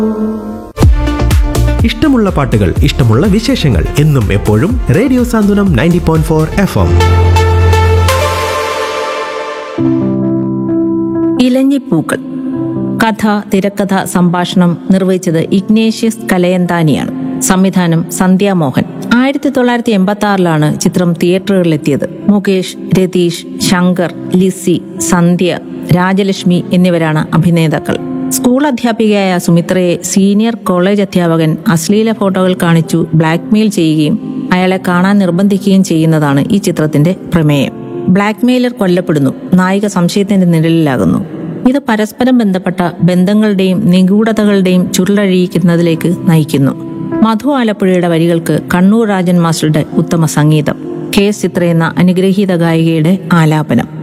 ഇഷ്ടമുള്ള പാട്ടുകൾ, ഇഷ്ടമുള്ള വിശേഷങ്ങൾ എന്നും എപ്പോഴും റേഡിയോ സാന്ത്വനം 90.4 FM. ഇലഞ്ഞിപ്പൂക്കൾ. കഥ, തിരക്കഥ, സംഭാഷണം നിർവഹിച്ചത് ഇഗ്നേഷ്യസ് കലയന്താനിയാണ്. സംവിധാനം സന്ധ്യാമോഹൻ. 1986 ചിത്രം തിയേറ്ററുകളിലെത്തിയത്. മുകേഷ്, രതീഷ്, ശങ്കർ, ലിസി, സന്ധ്യ, രാജലക്ഷ്മി എന്നിവരാണ് അഭിനേതാക്കൾ. സ്കൂൾ അധ്യാപികയായ സുമിത്രയെ സീനിയർ കോളേജ് അധ്യാപകൻ അശ്ലീല ഫോട്ടോകൾ കാണിച്ചു ബ്ലാക്ക്മെയിൽ ചെയ്യുകയും അയാളെ കാണാൻ നിർബന്ധിക്കുകയും ചെയ്യുന്നതാണ് ഈ ചിത്രത്തിന്റെ പ്രമേയം. ബ്ലാക്ക്മെയിലർ കൊല്ലപ്പെടുന്നു, നായിക സംശയത്തിന്റെ നിഴലിലാകുന്നു. ഇത് പരസ്പരം ബന്ധപ്പെട്ട ബന്ധങ്ങളുടെയും നിഗൂഢതകളുടെയും ചുരുളഴിയിക്കുന്നതിലേക്ക് നയിക്കുന്നു. മധു ആലപ്പുഴയുടെ വരികൾക്ക് കണ്ണൂർ രാജൻ മാസ്റ്ററുടെ ഉത്തമ സംഗീതം, കെ ചിത്ര എന്ന അനുഗ്രഹീത ഗായികയുടെ ആലാപനം.